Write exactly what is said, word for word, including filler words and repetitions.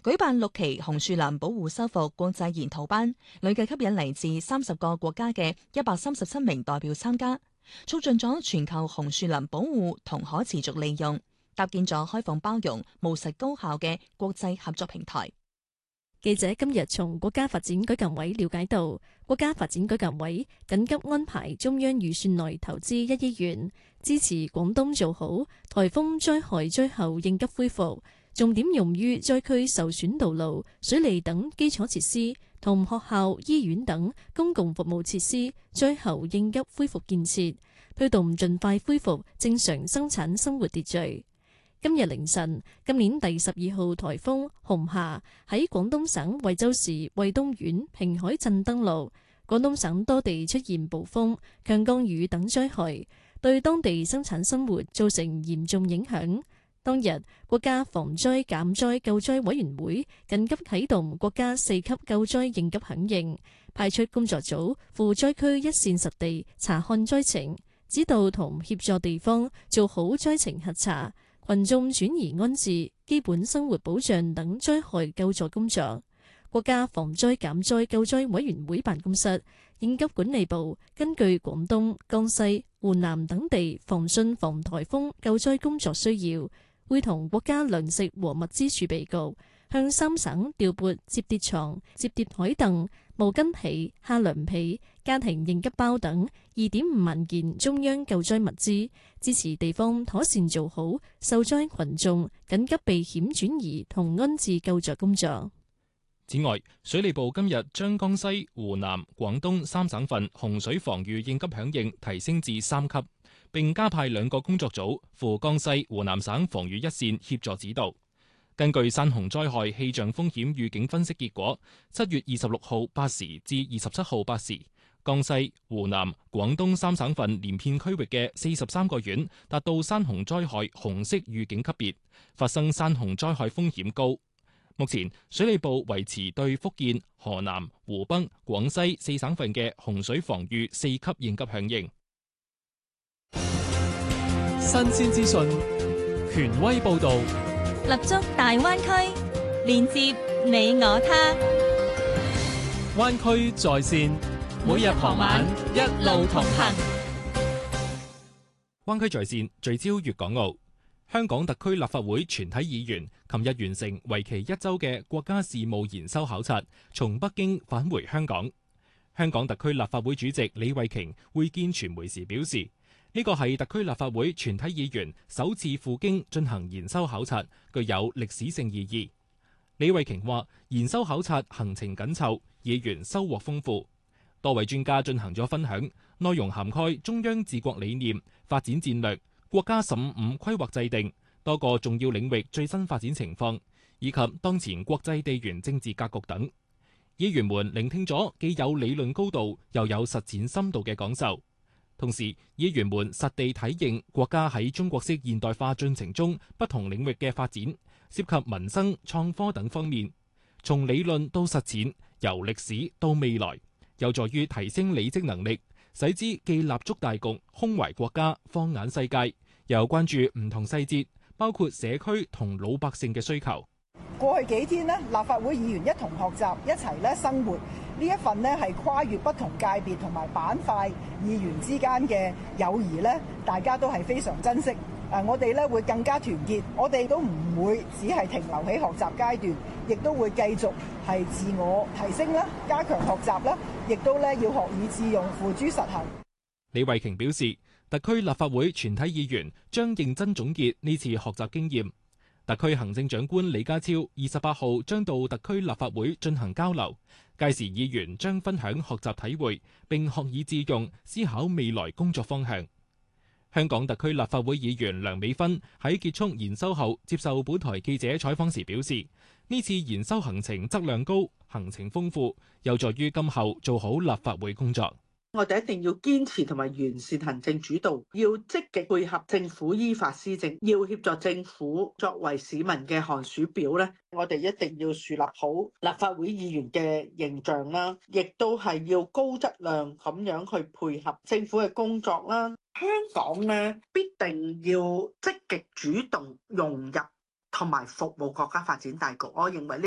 舉辦六期紅樹林保護修復國際研討班，累計吸引嚟自三十個國家嘅一百三十七名代表參加，促進咗全球紅樹林保護同可持續利用，搭建咗開放包容、務實高效嘅國際合作平台。 記者今日從國家發展舉辦委了解到，國家發展舉辦委緊急安排中央預算內投資一億元，支持廣東做好颱風災害災後應急恢復，重點用於災區受損道路、水利等基礎設施同學校、醫院等公共服務設施災後應急恢復建設，推動盡快恢復正常生產生活秩序。今日凌晨，今年第十二號颱風紅霞喺廣東省惠州市惠東縣平海鎮登陸，廣東省多地出現暴風、強降雨等災害，對當地生產生活造成嚴重影響。當日，國家防災減災救災委員會緊急啟動國家四級救災應急響應，派出工作組赴災區一線實地查看災情，指導同協助地方做好災情核查、群眾轉移安置、基本生活保障等災害救助工作。國家防災減災救災委員會辦公室、應急管理部根據廣東、江西、湖南等地防汛防颱風救災工作需要，會同國家糧食和物資儲備局向三省調撥摺疊床、摺疊台凳、毛巾被、夏涼被、家庭應急包等二點五萬件中央救災物資，支持地方妥善做好受災群眾緊急避險轉移同安置救助工作。 此外，水利部今日將江西、湖南、廣東三省份洪水防禦應急響應提升至三級，並加派兩個工作組赴江西、湖南省防禦一線協助指導。根據山洪災害氣象風險預警分析結果，七月二十六號八時至二十七號八時，江西、湖南、廣東三省份連片區域嘅四十三個縣達到山洪災害紅色預警級別，發生山洪災害風險高。目前，水利部維持對福建、河南、湖北、廣西四省份嘅洪水防禦四級應急響應。 新鮮資訊，權威報導， 立足大灣區，連接你我他。 灣區在線，每日傍晚一路同行。 灣區在線聚焦粵港澳。香港特區立法會全體議員琴日完成為期一周嘅國家事務研修考察，從北京返回香港。香港特區立法會主席李慧瓊會見傳媒時表示，呢個係特區立法會全體議員首次赴京進行研修考察，具有歷史性意義。李慧瓊話，研修考察行程緊湊，議員收穫豐富，多位專家進行咗分享，內容涵蓋中央治國理念、發展戰略、國家十五五規劃制定、多個重要領域最新發展情況，以及當前國際地緣政治格局等。議員們聆聽咗既有理論高度又有實踐深度嘅講授，同時議員們實地體認國家喺中國式現代化進程中不同領域嘅發展，涉及民生、創科等方面，從理論到實踐，由歷史到未來，有助於提升履職能力，使之既立足大局，胸懷國家，放眼世界，又關注唔同細節，包括社區同老百姓嘅需求。 過去幾天呢，立法會議員一同學習，一齊咧生活，呢一份呢係跨越不同界別同埋板塊議員之間嘅友誼呢，大家都係非常珍惜。誒，我哋咧會更加團結，我哋都唔會只係停留喺學習階段，亦都會繼續係自我提升啦，加強學習啦，亦都咧要學以致用，付諸實行。 李慧瓊表示，特區立法會全體議員將認真總結呢次學習經驗。特區行政長官李家超二十八號將到特區立法會進行交流，屆時議員將分享學習體會，並學以致用，思考未來工作方向。香港特區立法會議員梁美芬喺結束研修後接受本台記者採訪時表示，呢次研修行程質量高，行程豐富，有助於今後做好立法會工作。 我哋一定要堅持同埋完善行政主導，要積極配合政府依法施政，要協助政府作為市民嘅寒暑表咧。我哋一定要樹立好立法會議員嘅形象啦，亦都係要高質量咁樣去配合政府嘅工作啦。香港咧必定要積極主動融入同埋服務國家發展大局，我認為呢